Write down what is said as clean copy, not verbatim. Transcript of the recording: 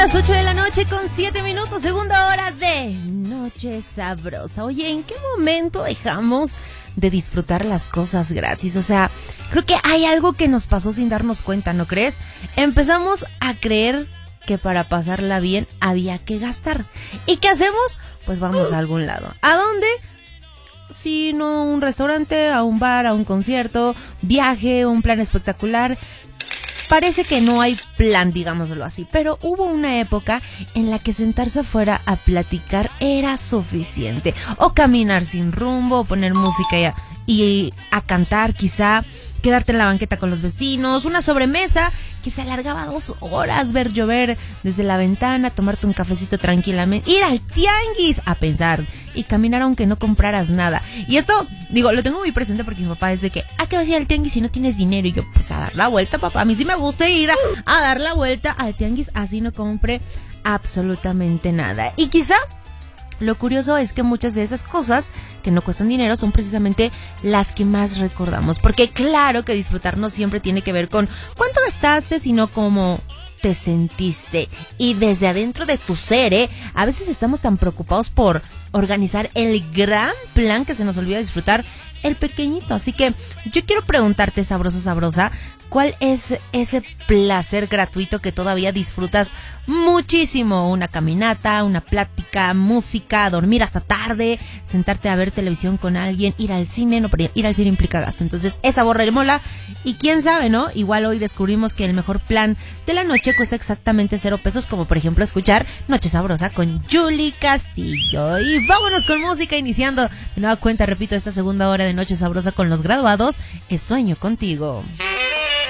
las 8 de la noche con 7 minutos, segunda hora de Noche Sabrosa. Oye, ¿en qué momento dejamos de disfrutar las cosas gratis? O sea, creo que hay algo que nos pasó sin darnos cuenta, ¿no crees? Empezamos a creer que para pasarla bien había que gastar. ¿Y qué hacemos? Pues vamos a algún lado. ¿A dónde? Si no, un restaurante, a un bar, a un concierto, viaje, un plan espectacular. Parece que no hay plan, digámoslo así, pero hubo una época en la que sentarse afuera a platicar era suficiente. O caminar sin rumbo, o poner música y a cantar quizá, quedarte en la banqueta con los vecinos, una sobremesa que se alargaba 2 horas, ver llover desde la ventana, tomarte un cafecito tranquilamente, ir al tianguis a pensar y caminar aunque no compraras nada. Y esto, digo, lo tengo muy presente porque mi papá es de que, ¿a qué vas a ir al tianguis si no tienes dinero? Y yo, pues a dar la vuelta, papá. A mí sí me gusta ir a dar la vuelta al tianguis, así no compre absolutamente nada. Y quizá lo curioso es que muchas de esas cosas que no cuestan dinero son precisamente las que más recordamos. Porque claro que disfrutar no siempre tiene que ver con cuánto gastaste, sino cómo te sentiste. Y desde adentro de tu ser, a veces estamos tan preocupados por organizar el gran plan que se nos olvida disfrutar el pequeñito. Así que yo quiero preguntarte, sabroso, sabrosa, ¿cuál es ese placer gratuito que todavía disfrutas muchísimo? Una caminata, una plática, música, dormir hasta tarde, sentarte a ver televisión con alguien, ir al cine. No, pero ir al cine implica gasto, entonces esa borra el mola. Y quién sabe, ¿no? Igual hoy descubrimos que el mejor plan de la noche cuesta exactamente 0 pesos, como por ejemplo escuchar Noche Sabrosa con Julie Castillo. Y vámonos con música, iniciando de nueva cuenta, repito, esta segunda hora de Noche Sabrosa con los graduados. Es Sueño Contigo.